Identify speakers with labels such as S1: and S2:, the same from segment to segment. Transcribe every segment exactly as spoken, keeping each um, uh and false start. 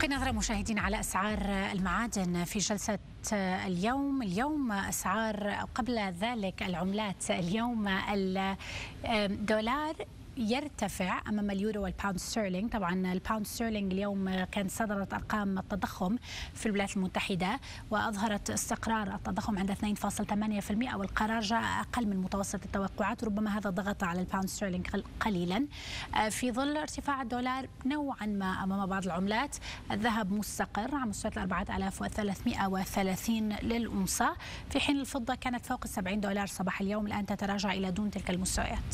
S1: نلقي نظرة مشاهدين على أسعار المعادن في جلسة اليوم. اليوم أسعار قبل ذلك العملات. اليوم الدولار يرتفع أمام اليورو والباوند ستيرلينج. طبعا الباوند ستيرلينج اليوم كانت صدرت أرقام التضخم في الولايات المتحدة وأظهرت استقرار التضخم عند اثنين فاصلة ثمانية بالمئة والقرار جاء أقل من متوسط التوقعات، ربما هذا ضغط على الباوند ستيرلينج قليلا في ظل ارتفاع الدولار نوعا ما أمام بعض العملات. الذهب مستقر على مستوى أربعة آلاف وثلاثمئة وثلاثين للأونصة، في حين الفضة كانت فوق سبعين دولار صباح اليوم، الآن تتراجع إلى دون تلك المستويات.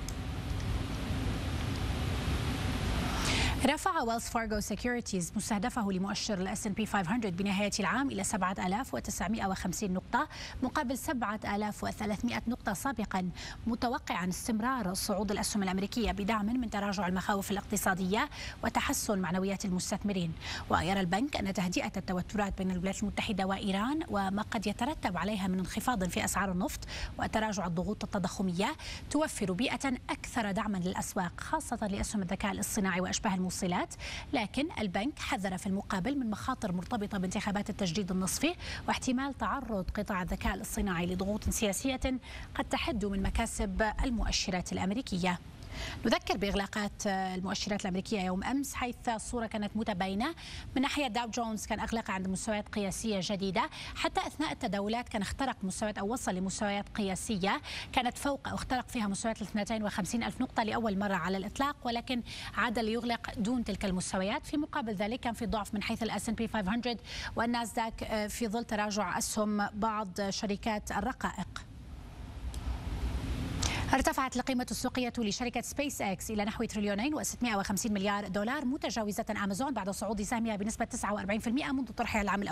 S1: رفع ويلز فارغو سيكيورتيز مستهدفه لمؤشر الاس ان بي خمسمئة بنهاية العام إلى سبعة آلاف وتسعمئة وخمسين نقطة مقابل سبعة آلاف وثلاثمئة نقطة سابقا، متوقعا استمرار صعود الأسهم الأمريكية بدعم من تراجع المخاوف الاقتصادية وتحسن معنويات المستثمرين. ويرى البنك أن تهدئة التوترات بين الولايات المتحدة وإيران وما قد يترتب عليها من انخفاض في أسعار النفط وتراجع الضغوط التضخمية توفر بيئة أكثر دعما للأسواق، خاصة لأسهم الذكاء الاصطناعي وأشباه الموصلات. لكن البنك حذر في المقابل من مخاطر مرتبطة بانتخابات التجديد النصفي واحتمال تعرض قطاع الذكاء الاصطناعي لضغوط سياسية قد تحد من مكاسب المؤشرات الأمريكية. نذكر بإغلاقات المؤشرات الأمريكية يوم أمس، حيث الصورة كانت متباينة. من ناحية داو جونز كان أغلق عند مستويات قياسية جديدة، حتى أثناء التداولات كان اخترق مستويات أو وصل لمستويات قياسية كانت فوق أو اخترق فيها مستويات اثنتين وخمسين ألف نقطة لأول مرة على الإطلاق، ولكن عاد ليغلق دون تلك المستويات. في مقابل ذلك كان في ضعف من حيث الاس ان بي خمسمئة والناسداك في ظل تراجع أسهم بعض شركات الرقائق. ارتفعت القيمة السوقية لشركة سبيس اكس إلى نحو تريليونين وستمئة وخمسين مليار دولار، متجاوزة أمازون بعد صعود سهمها بنسبة تسعة وأربعين بالمئة منذ طرحها العام الأول.